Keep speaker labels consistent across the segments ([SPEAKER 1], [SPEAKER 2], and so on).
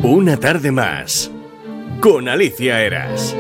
[SPEAKER 1] Una tarde más con Alicia Eras.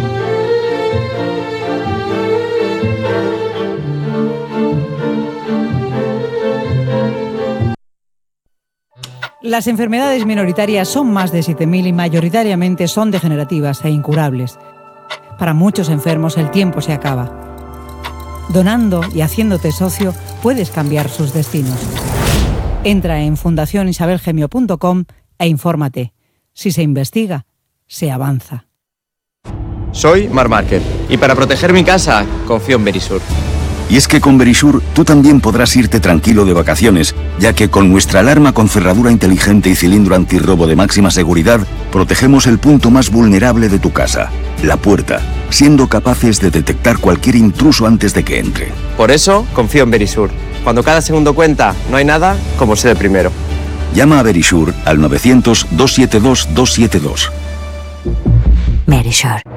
[SPEAKER 2] Las enfermedades minoritarias son más de 7.000 y mayoritariamente son degenerativas e incurables. Para muchos enfermos el tiempo se acaba. Donando y haciéndote socio puedes cambiar sus destinos. Entra en fundacionisabelgemio.com e infórmate. Si se investiga, se avanza.
[SPEAKER 3] Soy Marc Márquez y para proteger mi casa confío en Verisur.
[SPEAKER 4] Y es que con Verisur tú también podrás irte tranquilo de vacaciones, ya que con nuestra alarma con cerradura inteligente y cilindro antirrobo de máxima seguridad, protegemos el punto más vulnerable de tu casa, la puerta, siendo capaces de detectar cualquier intruso antes de que entre.
[SPEAKER 3] Por eso confío en Verisur. Cuando cada segundo cuenta, no hay nada como ser el primero.
[SPEAKER 4] Llama a Verisur al 900-272-272.
[SPEAKER 5] Verisur.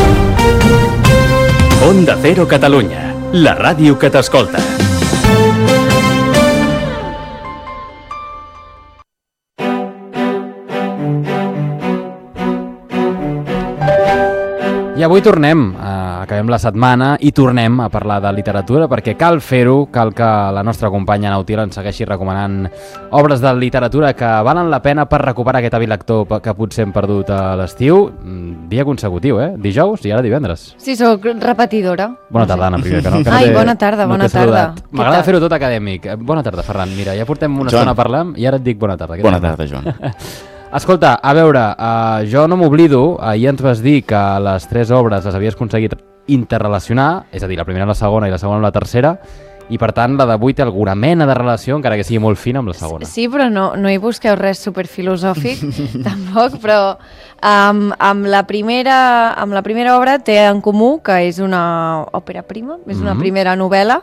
[SPEAKER 1] Onda Cero Catalunya, la ràdio que t'escolta.
[SPEAKER 6] I avui acabem la setmana i tornem a parlar de literatura perquè cal fer-ho, cal que la nostra companya Nautil ens segueixi recomanant obres de literatura que valen la pena per recuperar aquest hàbit lector que potser hem perdut a l'estiu. Dia consecutiu, dijous i ara divendres.
[SPEAKER 7] Sí, sóc repetidora.
[SPEAKER 6] Bona tarda, Anna, primer que no.
[SPEAKER 7] Ai, bona tarda, bona tarda.
[SPEAKER 6] M'agrada fer-ho tot acadèmic. Bona tarda, Ferran. Mira, ja portem una estona parlant i ara et dic bona tarda.
[SPEAKER 8] Bona tarda, Joan.
[SPEAKER 6] Escolta, a veure, jo no m'oblido, ahir ens vas dir que les 3 obres les havies aconseguit interrelacionar, és a dir, la primera amb la segona i la segona amb la tercera, i per tant la d'avui té alguna mena de relació, encara que sigui molt fina, amb la segona.
[SPEAKER 7] Sí, però no hi busqueu res superfilosòfic, tampoc, però amb la primera obra té en comú que és una òpera prima, és una primera novel·la,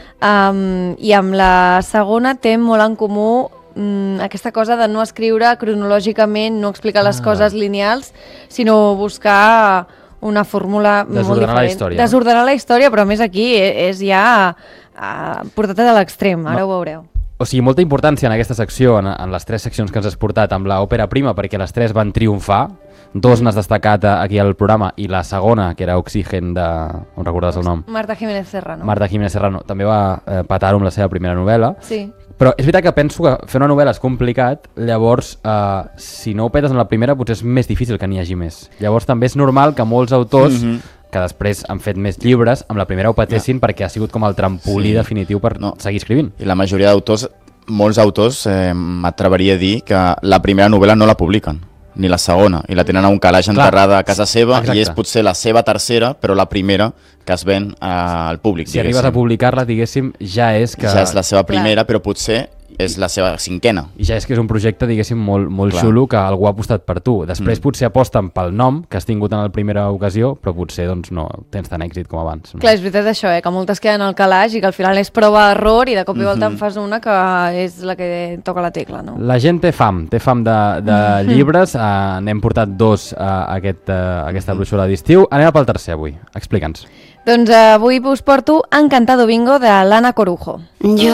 [SPEAKER 7] i amb la segona té molt en comú aquesta cosa de no escriure cronològicament, no explicar les coses lineals, sinó buscar una fórmula molt diferent.
[SPEAKER 6] Desordenar la història.
[SPEAKER 7] Desordenar la història, però més aquí és ja portat a l'extrem, ara ho veureu.
[SPEAKER 6] O sigui, molta importància en aquesta secció, en les 3 seccions que ens has portat amb l'òpera prima, perquè les 3 van triomfar. 2 n'has destacat aquí al programa i la segona, que era Oxigen, on recordes el nom?
[SPEAKER 7] Marta Jiménez Serrano.
[SPEAKER 6] Marta Jiménez Serrano també va petar-ho amb la seva primera novel·la.
[SPEAKER 7] Sí.
[SPEAKER 6] Però és veritat que penso que fer una novel·la és complicat, llavors si no ho petes en la primera potser és més difícil que n'hi hagi més. Llavors també és normal que molts autors que després han fet més llibres, amb la primera ho patessin perquè ha sigut com el trampolí definitiu per seguir escrivint.
[SPEAKER 8] I la majoria d'autors, molts autors, m'atreveria a dir que la primera novel·la no la publiquen, ni la segona, i la tenen a un calaix enterrada a casa seva. Exacte. I és potser la seva tercera, però la primera que es ven al públic.
[SPEAKER 6] Si arribes a publicar-la, diguéssim, ja és que...
[SPEAKER 8] Ja és la seva primera, però potser és la seva 5a.
[SPEAKER 6] I ja és que és un projecte, diguéssim, molt xulo, que algú ha apostat per tu. Després potser aposten pel nom que has tingut en la primera ocasió, però potser doncs, no tens tant èxit com abans.
[SPEAKER 7] Clar, és veritat això, que moltes queden al calaix i que al final és prova-error i de cop i volta en fas una que és la que toca la tecla, no?
[SPEAKER 6] La gent té fam de llibres. N'hem portat 2 a aquesta broixura d'estiu. Anem pel tercer avui. Explica'ns.
[SPEAKER 7] Doncs avui us porto Encantado Bingo de l'Anna Corujo.